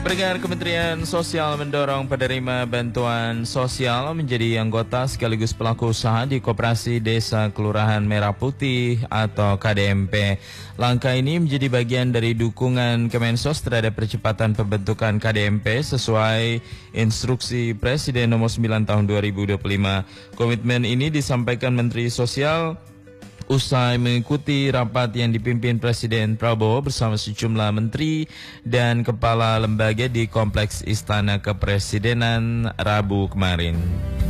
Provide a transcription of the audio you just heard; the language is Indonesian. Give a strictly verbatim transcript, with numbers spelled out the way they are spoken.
Pendengar, Kementerian Sosial mendorong penerima bantuan sosial menjadi anggota sekaligus pelaku usaha di Koperasi Desa Kelurahan Merah Putih atau K D M P. Langkah ini menjadi bagian dari dukungan Kemensos terhadap percepatan pembentukan K D M P sesuai instruksi Presiden nomor sembilan tahun dua ribu dua puluh lima. Komitmen ini disampaikan Menteri Sosial usai mengikuti rapat yang dipimpin Presiden Prabowo bersama sejumlah menteri dan kepala lembaga di Kompleks Istana Kepresidenan Rabu kemarin.